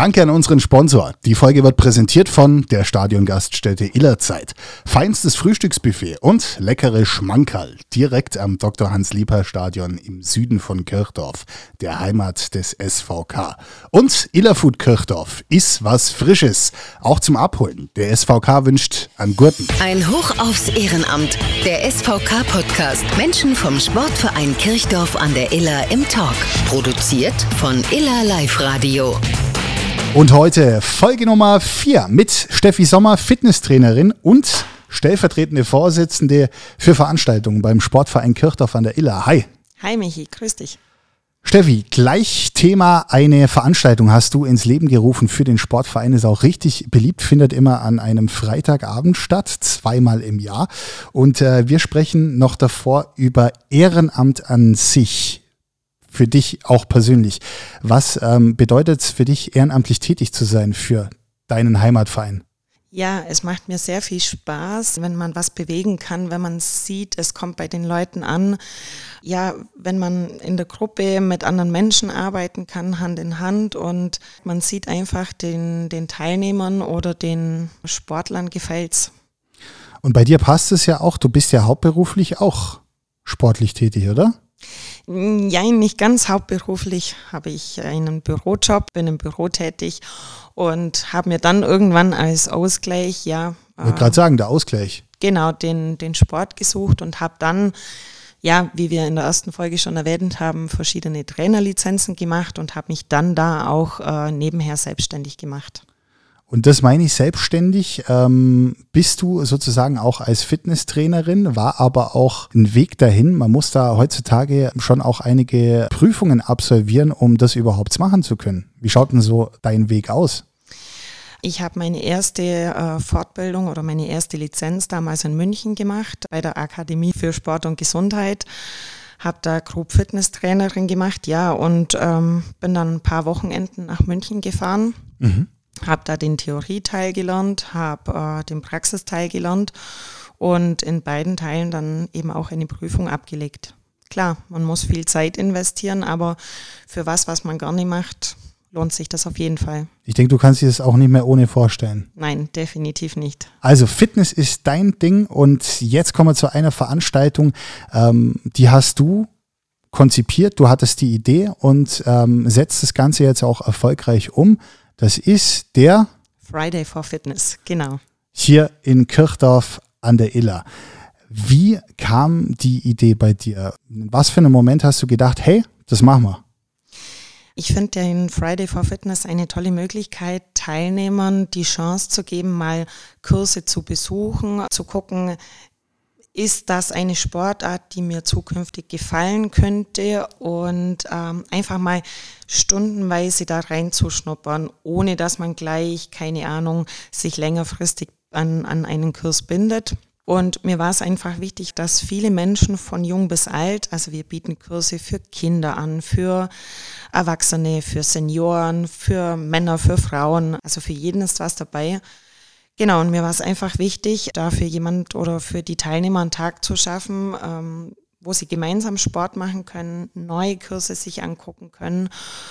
Danke an unseren Sponsor. Die Folge wird präsentiert von der Stadiongaststätte Illerzeit. Feinstes Frühstücksbuffet und leckere Schmankerl direkt am Dr. Hans-Lieper-Stadion im Süden von Kirchdorf, der Heimat des SVK. Und Illerfood Kirchdorf ist was Frisches, auch zum Abholen. Der SVK wünscht an Gurten. Ein Hoch aufs Ehrenamt. Der SVK-Podcast. Menschen vom Sportverein Kirchdorf an der Iller im Talk. Produziert von Iller Live Radio. Und heute Folge Nummer 4 mit Steffi Sommer, Fitnesstrainerin und stellvertretende Vorsitzende für Veranstaltungen beim Sportverein Kirchdorf an der Iller. Hi. Hi Michi, grüß dich. Steffi, gleich Thema, eine Veranstaltung hast du ins Leben gerufen für den Sportverein, ist auch richtig beliebt, findet immer an einem Freitagabend statt, 2-mal im Jahr. Und wir sprechen noch davor über Ehrenamt an sich. Für dich auch persönlich. Was bedeutet es für dich, ehrenamtlich tätig zu sein für deinen Heimatverein? Ja, es macht mir sehr viel Spaß, wenn man was bewegen kann, wenn man sieht, es kommt bei den Leuten an. Ja, wenn man in der Gruppe mit anderen Menschen arbeiten kann, Hand in Hand, und man sieht einfach den Teilnehmern oder den Sportlern gefällt's. Und bei dir passt es ja auch, du bist ja hauptberuflich auch sportlich tätig, oder? Ja, nicht ganz hauptberuflich, habe ich einen Bürojob, bin im Büro tätig und habe mir dann irgendwann als Ausgleich, Ich wollte gerade sagen, der Ausgleich. Genau, den Sport gesucht und habe dann, ja, wie wir in der ersten Folge schon erwähnt haben, verschiedene Trainerlizenzen gemacht und habe mich dann da auch nebenher selbstständig gemacht. Und das meine ich selbstständig, bist du sozusagen auch als Fitnesstrainerin, war aber auch ein Weg dahin. Man muss da heutzutage schon auch einige Prüfungen absolvieren, um das überhaupt machen zu können. Wie schaut denn so dein Weg aus? Ich habe meine erste Fortbildung oder meine erste Lizenz damals in München gemacht, bei der Akademie für Sport und Gesundheit. Habe da Group Fitnesstrainerin gemacht, ja, und bin dann ein paar Wochenenden nach München gefahren. Mhm. Habe da den Theorieteil gelernt, habe den Praxisteil gelernt und in beiden Teilen dann eben auch eine Prüfung abgelegt. Klar, man muss viel Zeit investieren, aber für was man gar nicht macht, lohnt sich das auf jeden Fall. Ich denke, du kannst dir das auch nicht mehr ohne vorstellen. Nein, definitiv nicht. Also Fitness ist dein Ding und jetzt kommen wir zu einer Veranstaltung, die hast du konzipiert, du hattest die Idee und setzt das Ganze jetzt auch erfolgreich um. Das ist der Friday for Fitness, genau. Hier in Kirchdorf an der Iller. Wie kam die Idee bei dir? In was für einem Moment hast du gedacht, hey, das machen wir? Ich finde den Friday for Fitness eine tolle Möglichkeit, Teilnehmern die Chance zu geben, mal Kurse zu besuchen, zu gucken, ist das eine Sportart, die mir zukünftig gefallen könnte, und einfach mal stundenweise da reinzuschnuppern, ohne dass man gleich, keine Ahnung, sich längerfristig an einen Kurs bindet. Und mir war es einfach wichtig, dass viele Menschen von jung bis alt, also wir bieten Kurse für Kinder an, für Erwachsene, für Senioren, für Männer, für Frauen, also für jeden ist was dabei. Genau, und mir war es einfach wichtig, da für jemand oder für die Teilnehmer einen Tag zu schaffen, wo sie gemeinsam Sport machen können, neue Kurse sich angucken können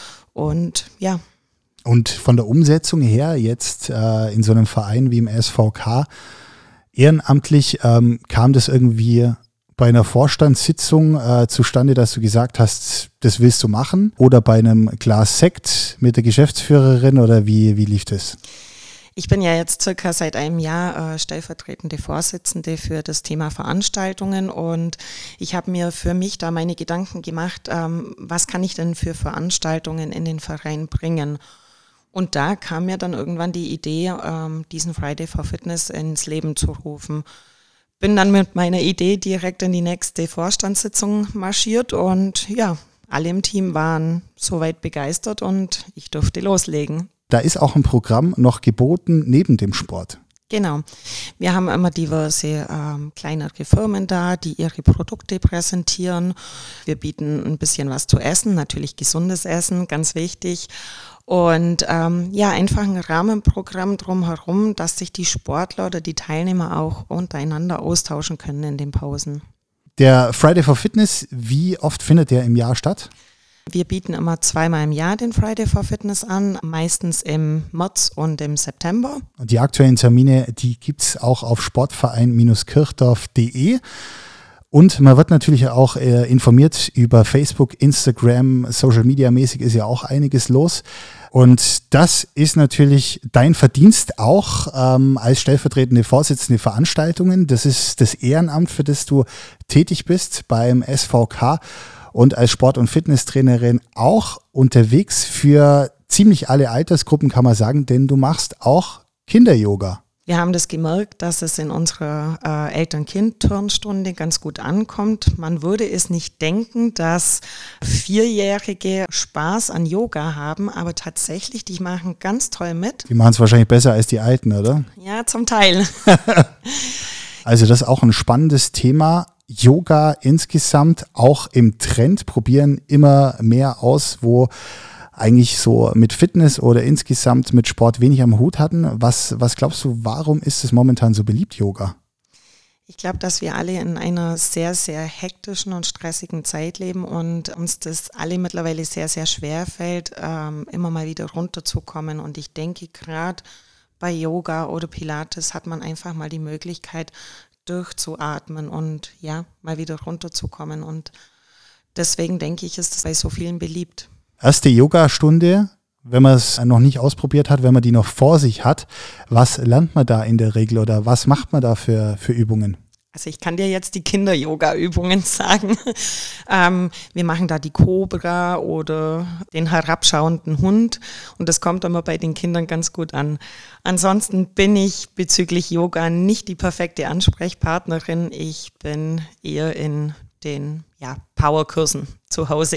und ja. Und von der Umsetzung her jetzt in so einem Verein wie im SVK, ehrenamtlich, kam das irgendwie bei einer Vorstandssitzung zustande, dass du gesagt hast, das willst du machen? Oder bei einem Glas Sekt mit der Geschäftsführerin, oder wie lief das? Ich bin ja jetzt circa seit einem Jahr stellvertretende Vorsitzende für das Thema Veranstaltungen, und ich habe mir für mich da meine Gedanken gemacht, was kann ich denn für Veranstaltungen in den Verein bringen? Und da kam mir dann irgendwann die Idee, diesen Friday for Fitness ins Leben zu rufen. Bin dann mit meiner Idee direkt in die nächste Vorstandssitzung marschiert und ja, alle im Team waren soweit begeistert und ich durfte loslegen. Da ist auch ein Programm noch geboten neben dem Sport. Genau. Wir haben immer diverse kleinere Firmen da, die ihre Produkte präsentieren. Wir bieten ein bisschen was zu essen, natürlich gesundes Essen, ganz wichtig. Und einfach ein Rahmenprogramm drumherum, dass sich die Sportler oder die Teilnehmer auch untereinander austauschen können in den Pausen. Der Friday for Fitness, wie oft findet der im Jahr statt? Wir bieten immer 2-mal im Jahr den Friday for Fitness an, meistens im März und im September. Und die aktuellen Termine, die gibt es auch auf sportverein-kirchdorf.de. Und man wird natürlich auch informiert über Facebook, Instagram, Social Media mäßig ist ja auch einiges los. Und das ist natürlich dein Verdienst auch als stellvertretende Vorsitzende Veranstaltungen. Das ist das Ehrenamt, für das du tätig bist beim SVK und als Sport- und Fitnesstrainerin auch unterwegs für ziemlich alle Altersgruppen, kann man sagen, denn du machst auch Kinder-Yoga. Wir haben das gemerkt, dass es in unserer Eltern-Kind-Turnstunde ganz gut ankommt. Man würde es nicht denken, dass 4-Jährige Spaß an Yoga haben, aber tatsächlich, die machen ganz toll mit. Die machen es wahrscheinlich besser als die Alten, oder? Ja, zum Teil. Also das ist auch ein spannendes Thema. Yoga insgesamt auch im Trend, probieren immer mehr aus, wo eigentlich so mit Fitness oder insgesamt mit Sport wenig am Hut hatten. Was glaubst du, warum ist es momentan so beliebt, Yoga? Ich glaube, dass wir alle in einer sehr, sehr hektischen und stressigen Zeit leben und uns das alle mittlerweile sehr, sehr schwer fällt, immer mal wieder runterzukommen. Und ich denke, gerade bei Yoga oder Pilates hat man einfach mal die Möglichkeit, durchzuatmen und ja, mal wieder runterzukommen. Und deswegen denke ich, ist es bei so vielen beliebt. Erste Yoga-Stunde, wenn man es noch nicht ausprobiert hat, wenn man die noch vor sich hat, was lernt man da in der Regel oder was macht man da für Übungen? Also ich kann dir jetzt die Kinder-Yoga-Übungen sagen. Wir machen da die Cobra oder den herabschauenden Hund und das kommt immer bei den Kindern ganz gut an. Ansonsten bin ich bezüglich Yoga nicht die perfekte Ansprechpartnerin. Ich bin eher in den Powerkursen zu Hause.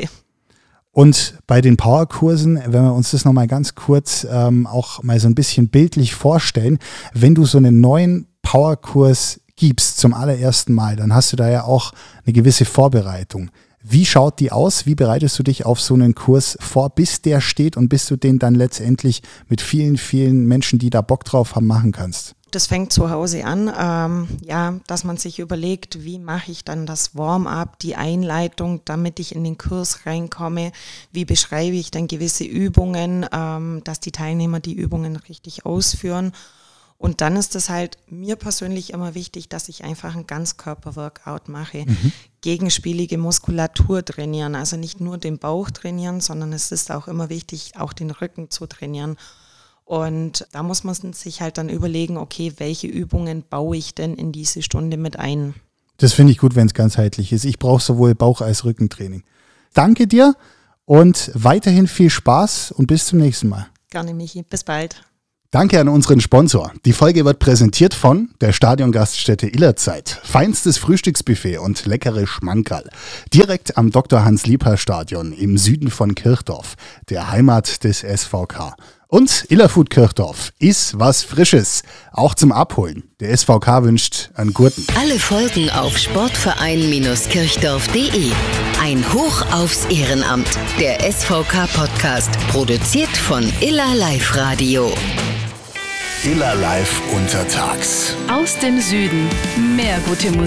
Und bei den Powerkursen, wenn wir uns das nochmal ganz kurz auch mal so ein bisschen bildlich vorstellen, wenn du so einen neuen Powerkurs gibst zum allerersten Mal, dann hast du da ja auch eine gewisse Vorbereitung. Wie schaut die aus? Wie bereitest du dich auf so einen Kurs vor, bis der steht und bis du den dann letztendlich mit vielen, vielen Menschen, die da Bock drauf haben, machen kannst? Das fängt zu Hause an, dass man sich überlegt, wie mache ich dann das Warm-up, die Einleitung, damit ich in den Kurs reinkomme, wie beschreibe ich dann gewisse Übungen, dass die Teilnehmer die Übungen richtig ausführen. Und dann ist es halt mir persönlich immer wichtig, dass ich einfach ein Ganzkörper-Workout mache, gegenspielige Muskulatur trainieren, also nicht nur den Bauch trainieren, sondern es ist auch immer wichtig, auch den Rücken zu trainieren. Und da muss man sich halt dann überlegen, okay, welche Übungen baue ich denn in diese Stunde mit ein? Das finde ich gut, wenn es ganzheitlich ist. Ich brauche sowohl Bauch- als Rückentraining. Danke dir und weiterhin viel Spaß und bis zum nächsten Mal. Gerne, Michi. Bis bald. Danke an unseren Sponsor. Die Folge wird präsentiert von der Stadiongaststätte Illerzeit. Feinstes Frühstücksbuffet und leckere Schmankerl. Direkt am Dr. Hans-Liebherr-Stadion im Süden von Kirchdorf, der Heimat des SVK. Und Illerfood Kirchdorf ist was Frisches, auch zum Abholen. Der SVK wünscht einen guten. Alle Folgen auf sportverein-kirchdorf.de. Ein Hoch aufs Ehrenamt. Der SVK-Podcast, produziert von Iller Live Radio. Iller Live untertags. Aus dem Süden. Mehr gute Musik.